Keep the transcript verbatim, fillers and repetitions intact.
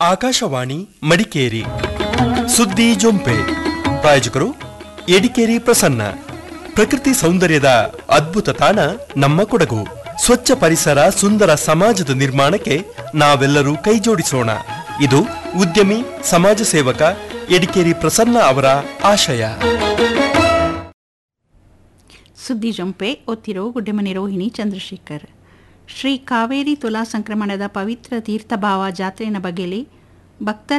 ಆಕಾಶವಾಣಿ ಮಡಿಕೇರಿ ಸುದ್ದಿ ಜೊಂಪೆ ಪ್ರಾಯೋಜಕರು ಎಡಿಕೇರಿ ಪ್ರಸನ್ನ ಪ್ರಕೃತಿ ಸೌಂದರ್ಯದ ಅದ್ಭುತ ತಾಣ ನಮ್ಮ ಕೊಡಗು ಸ್ವಚ್ಛ ಪರಿಸರ ಸುಂದರ ಸಮಾಜದ ನಿರ್ಮಾಣಕ್ಕೆ ನಾವೆಲ್ಲರೂ ಕೈಜೋಡಿಸೋಣ ಇದು ಉದ್ಯಮಿ ಸಮಾಜ ಸೇವಕ ಎಡಿಕೇರಿ ಪ್ರಸನ್ನ ಅವರ ಆಶಯ. ಸುದ್ದಿ ಜೊಂಪೆ ಒತ್ತಿರೋ ಗುಡ್ಡೆಮನೆ ರೋಹಿಣಿ ಚಂದ್ರಶೇಖರ್. ಶ್ರೀ ಕಾವೇರಿ ತುಲಾ ಸಂಕ್ರಮಣದ ಪವಿತ್ರ ತೀರ್ಥಭಾವ ಜಾತ್ರೆಯ ಬಗೆಯಲ್ಲಿ ಭಕ್ತರ